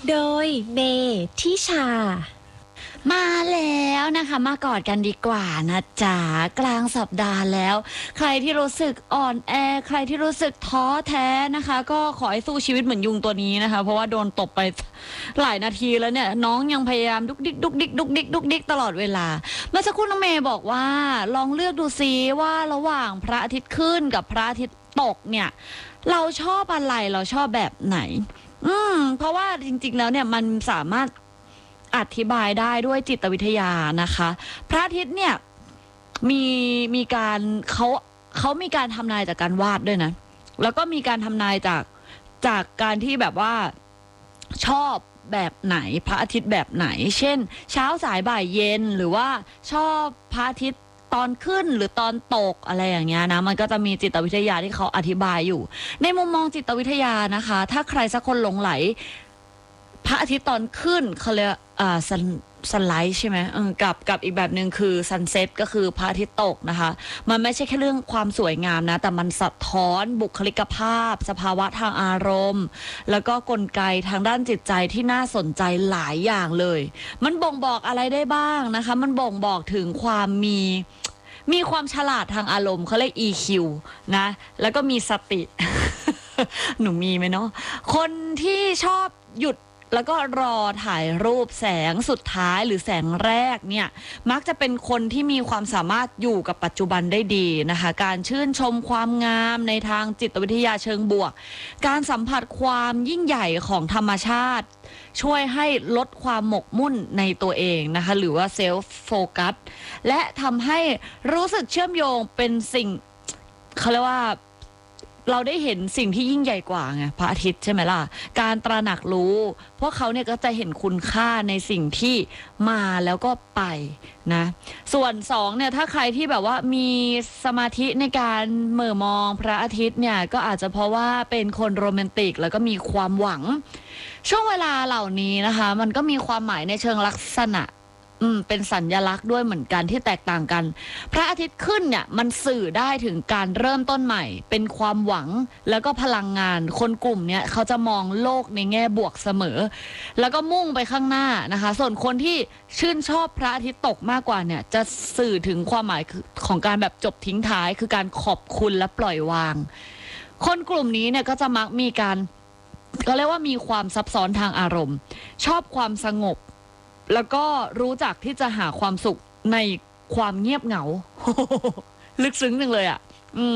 โดยเมทิชามาแล้วนะคะมากอดกันดีกว่านะจ๊ะกลางสัปดาห์แล้วใครที่รู้สึกอ่อนแอใครที่รู้สึกท้อแท้นะคะก็ขอให้สู้ชีวิตเหมือนยุงตัวนี้นะคะเพราะว่าโดนตบไปหลายนาทีแล้วเนี่ยน้องยังพยายามดุกดิกดุกดิกดุกดิกดุกดิกตลอดเวลาเมื่อสักครู่น้องเมย์บอกว่าลองเลือกดูซิว่าระหว่างพระอาทิตย์ขึ้นกับพระอาทิตย์ตกเนี่ยเราชอบอะไรเราชอบแบบไหนเพราะว่าจริงๆแล้วเนี่ยมันสามารถอธิบายได้ด้วยจิตวิทยานะคะพระอาทิตย์เนี่ยมีการเขามีการทำนายจากการวาดด้วยนะแล้วก็มีการทำนายจากการที่แบบว่าชอบแบบไหนพระอาทิตย์แบบไหนเช่นเช้าสายบ่ายเย็นหรือว่าชอบพระอาทิตย์ตอนขึ้นหรือตอนตกอะไรอย่างเงี้ยนะมันก็จะมีจิตวิทยาที่เขาอธิบายอยู่ในมุมมองจิตวิทยานะคะถ้าใครสักคนหลงไหลพระอาทิตย์ตอนขึ้นเขาเรียกซันไลท์ใช่ไหมกับอีกแบบหนึ่งคือซันเซ็ตก็คือพระอาทิตย์ตกนะคะมันไม่ใช่แค่เรื่องความสวยงามนะแต่มันสะท้อนบุคลิกภาพสภาวะทางอารมณ์แล้วก็กลไกทางด้านจิตใจที่น่าสนใจหลายอย่างเลยมันบ่งบอกอะไรได้บ้างนะคะมันบ่งบอกถึงความมีความฉลาดทางอารมณ์เขาเรียก EQ นะแล้วก็มีสติ หนูมีไหมเนาะคนที่ชอบหยุดแล้วก็รอถ่ายรูปแสงสุดท้ายหรือแสงแรกเนี่ยมักจะเป็นคนที่มีความสามารถอยู่กับปัจจุบันได้ดีนะคะการชื่นชมความงามในทางจิตวิทยาเชิงบวกการสัมผัสความยิ่งใหญ่ของธรรมชาติช่วยให้ลดความหมกมุ่นในตัวเองนะคะหรือว่าเซลฟ์โฟกัสและทำให้รู้สึกเชื่อมโยงเป็นสิ่งเขาเรียกว่าเราได้เห็นสิ่งที่ยิ่งใหญ่กว่าไงพระอาทิตย์ใช่ไหมล่ะการตระหนักรู้พวกเขาเนี่ยก็จะเห็นคุณค่าในสิ่งที่มาแล้วก็ไปนะส่วนสองเนี่ยถ้าใครที่แบบว่ามีสมาธิในการเหม่อมองพระอาทิตย์เนี่ยก็อาจจะเพราะว่าเป็นคนโรแมนติกแล้วก็มีความหวังช่วงเวลาเหล่านี้นะคะมันก็มีความหมายในเชิงลักษณะเป็นสัญลักษณ์ด้วยเหมือนกันที่แตกต่างกันพระอาทิตย์ขึ้นเนี่ยมันสื่อได้ถึงการเริ่มต้นใหม่เป็นความหวังแล้วก็พลังงานคนกลุ่มเนี่ยเขาจะมองโลกในแง่บวกเสมอแล้วก็มุ่งไปข้างหน้านะคะส่วนคนที่ชื่นชอบพระอาทิตย์ตกมากกว่าเนี่ยจะสื่อถึงความหมายของการแบบจบทิ้งท้ายคือการขอบคุณและปล่อยวางคนกลุ่มนี้เนี่ยก็จะมักมีการก็เรียกว่ามีความซับซ้อนทางอารมณ์ชอบความสงบแล้วก็รู้จักที่จะหาความสุขในความเงียบเหงา ลึกซึ้งหนึ่งเลยอ่ะ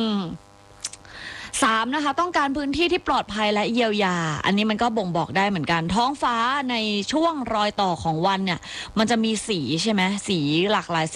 3นะคะต้องการพื้นที่ที่ปลอดภัยและเยียวยาอันนี้มันก็บ่งบอกได้เหมือนกันท้องฟ้าในช่วงรอยต่อของวันเนี่ยมันจะมีสีใช่ไหมสีหลากหลาย